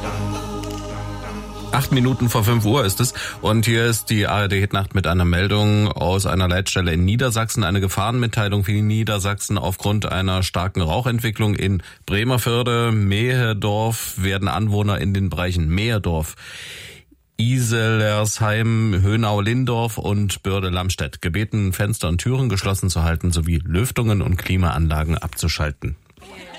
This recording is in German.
8 Minuten vor 5 Uhr ist es und hier ist die ARD-Hitnacht mit einer Meldung aus einer Leitstelle in Niedersachsen, eine Gefahrenmitteilung für Niedersachsen aufgrund einer starken Rauchentwicklung in Bremervörde, Mehedorf werden Anwohner in den Bereichen Mehedorf, Iselersheim, Höhnau-Lindorf und Börde-Lamstedt gebeten, Fenster und Türen geschlossen zu halten sowie Lüftungen und Klimaanlagen abzuschalten.